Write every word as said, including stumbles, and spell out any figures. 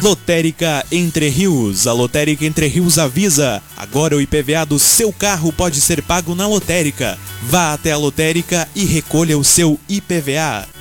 Lotérica Entre Rios. A Lotérica Entre Rios avisa: agora o I P V A do seu carro pode ser pago na lotérica. Vá até a lotérica e recolha o seu I P V A.